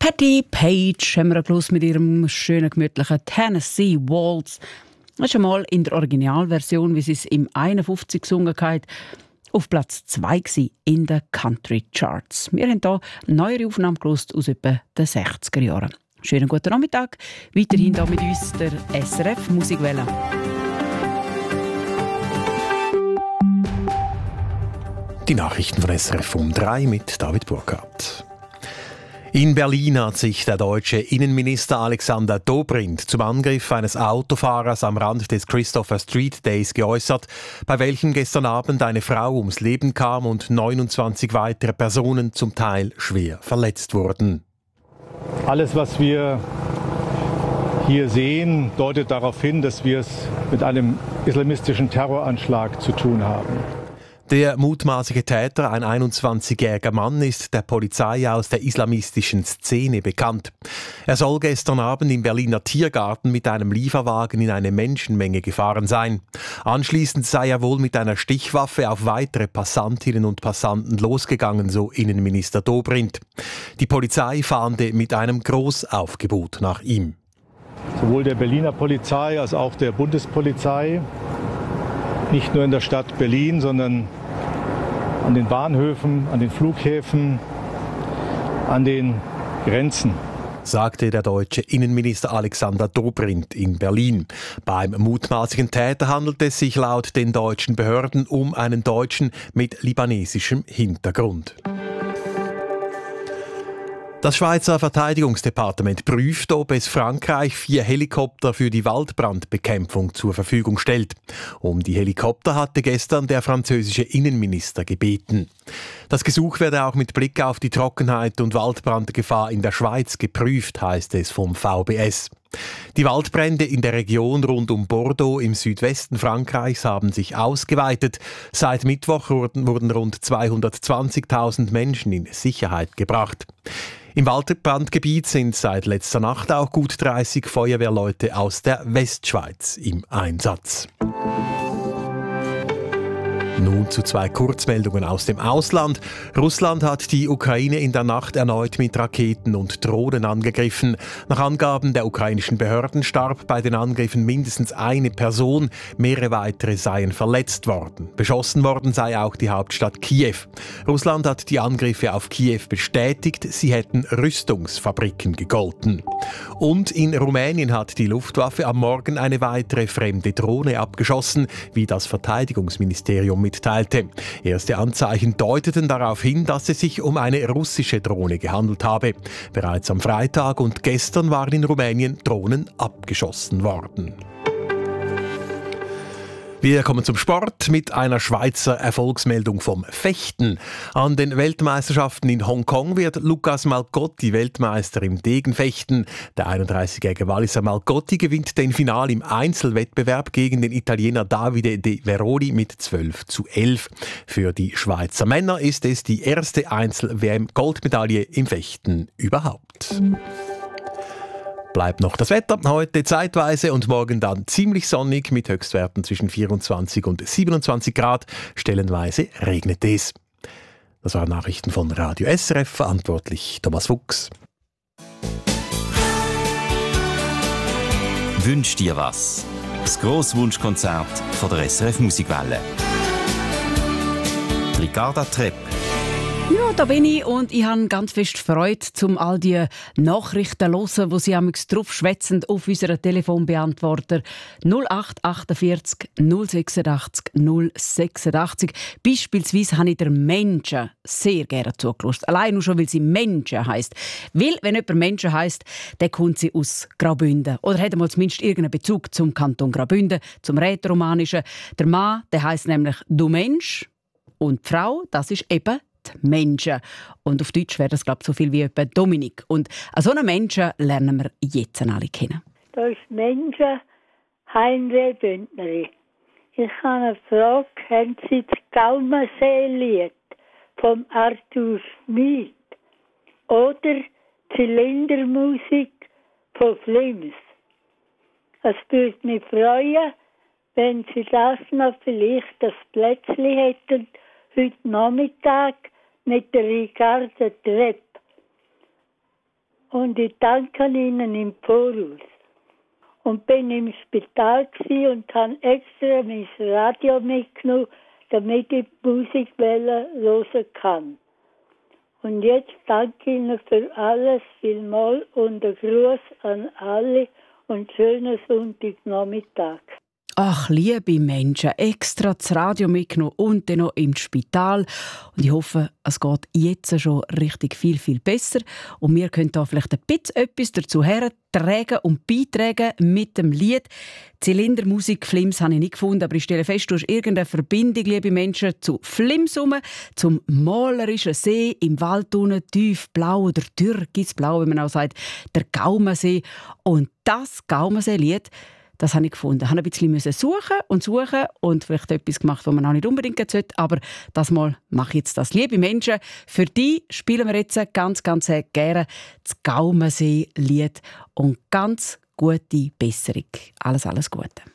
Patti Page haben wir gehört mit ihrem schönen, gemütlichen Tennessee Waltz. Das ist einmal in der Originalversion, wie sie es im 51 gesungen hat, auf Platz 2 in den Country Charts. Wir haben hier eine neuere Aufnahme gehört aus etwa den 60er Jahren. Schönen guten Nachmittag. Weiterhin hier mit uns der SRF Musikwelle. Die Nachrichten von SRF um 3 mit David Burkhardt. In Berlin hat sich der deutsche Innenminister Alexander Dobrindt zum Angriff eines Autofahrers am Rand des Christopher Street Days geäußert, bei welchem gestern Abend eine Frau ums Leben kam und 29 weitere Personen zum Teil schwer verletzt wurden. Alles, was wir hier sehen, deutet darauf hin, dass wir es mit einem islamistischen Terroranschlag zu tun haben. Der mutmaßliche Täter, ein 21-jähriger Mann, ist der Polizei aus der islamistischen Szene bekannt. Er soll gestern Abend im Berliner Tiergarten mit einem Lieferwagen in eine Menschenmenge gefahren sein. Anschließend sei er wohl mit einer Stichwaffe auf weitere Passantinnen und Passanten losgegangen, so Innenminister Dobrindt. Die Polizei fahnde mit einem Großaufgebot nach ihm. Sowohl der Berliner Polizei als auch der Bundespolizei, nicht nur in der Stadt Berlin, sondern an den Bahnhöfen, an den Flughäfen, an den Grenzen, sagte der deutsche Innenminister Alexander Dobrindt in Berlin. Beim mutmaßlichen Täter handelt es sich laut den deutschen Behörden um einen Deutschen mit libanesischem Hintergrund. Das Schweizer Verteidigungsdepartement prüft, ob es Frankreich 4 Helikopter für die Waldbrandbekämpfung zur Verfügung stellt. Um die Helikopter hatte gestern der französische Innenminister gebeten. Das Gesuch werde auch mit Blick auf die Trockenheit und Waldbrandgefahr in der Schweiz geprüft, heißt es vom VBS. Die Waldbrände in der Region rund um Bordeaux im Südwesten Frankreichs haben sich ausgeweitet. Seit Mittwoch wurden rund 220.000 Menschen in Sicherheit gebracht. Im Waldbrandgebiet sind seit letzter Nacht auch gut 30 Feuerwehrleute aus der Westschweiz im Einsatz. Nun zu 2 Kurzmeldungen aus dem Ausland. Russland hat die Ukraine in der Nacht erneut mit Raketen und Drohnen angegriffen. Nach Angaben der ukrainischen Behörden starb bei den Angriffen mindestens eine Person. Mehrere weitere seien verletzt worden. Beschossen worden sei auch die Hauptstadt Kiew. Russland hat die Angriffe auf Kiew bestätigt. Sie hätten Rüstungsfabriken gegolten. Und in Rumänien hat die Luftwaffe am Morgen eine weitere fremde Drohne abgeschossen, wie das Verteidigungsministerium mitteilte. Erste Anzeichen deuteten darauf hin, dass es sich um eine russische Drohne gehandelt habe. Bereits am Freitag und gestern waren in Rumänien Drohnen abgeschossen worden. Wir kommen zum Sport mit einer Schweizer Erfolgsmeldung vom Fechten. An den Weltmeisterschaften in Hongkong wird Lucas Malcotti Weltmeister im Degenfechten. Der 31-jährige Walliser Malcotti gewinnt den Final im Einzelwettbewerb gegen den Italiener Davide De Veroli mit 12:11. Für die Schweizer Männer ist es die erste Einzel-WM-Goldmedaille im Fechten überhaupt. Bleibt noch das Wetter. Heute zeitweise und morgen dann ziemlich sonnig mit Höchstwerten zwischen 24 und 27 Grad. Stellenweise regnet es. Das waren Nachrichten von Radio SRF, verantwortlich Thomas Fuchs. Wünsch dir was? Das Grosswunschkonzert von der SRF Musikwelle. Ricarda Trepp. Ja, da bin ich und ich habe ganz fest Freude, um all die Nachrichten zu hören, die Sie drauf schwätzen auf unseren Telefonbeantworter 0848 086 086. Beispielsweise habe ich der Menschen sehr gerne zugelassen. Allein nur schon, weil sie Menschen heisst. Weil, wenn jemand Menschen heisst, dann kommt sie aus Graubünden. Oder hat einmal zumindest irgendeinen Bezug zum Kanton Graubünden, zum Rätoromanischen. Der Mann, der heisst nämlich «Du Mensch» und die Frau, das ist eben Menschen. Und auf Deutsch wäre das, glaube ich, so viel wie etwa Dominik. Und so einen Menschen lernen wir jetzt alle kennen. Das ist Menschen Heinrich Bündneri. Ich habe eine Frage. Haben Sie das Gaumensee-Lied von Arthur Schmid oder Zylindermusik von Flims? Es würde mich freuen, wenn Sie das noch vielleicht das Plätzchen hätten, heute Nachmittag mit der Ricarda Trepp. und ich danke Ihnen im Voraus. Und bin im Spital und habe extra mein Radio mitgenommen, damit ich die Musik hören kann. Und jetzt danke ich Ihnen für alles vielmals und einen Gruß an alle und schönen Sonntagnachmittag. Ach, liebe Menschen, extra das Radio mitgenommen und dann noch im Spital. Und ich hoffe, es geht jetzt schon richtig viel, viel besser. Und wir können da vielleicht ein bisschen etwas dazu hertragen und beitragen mit dem Lied. Zylindermusik Flims habe ich nicht gefunden, aber ich stelle fest, du hast irgendeine Verbindung, liebe Menschen, zu Flims herum, zum malerischen See im Wald unten, tief blau oder türkisblau, wie man auch sagt, der Gaumensee. Und das Gaumensee-Lied, das habe ich gefunden. Ich musste ein bisschen suchen und vielleicht etwas gemacht, was man auch nicht unbedingt sollte. Aber das Mal mache ich jetzt das. Liebe Menschen, für die spielen wir jetzt ganz, ganz gerne das Gaumensee-Lied und ganz gute Besserung. Alles Gute.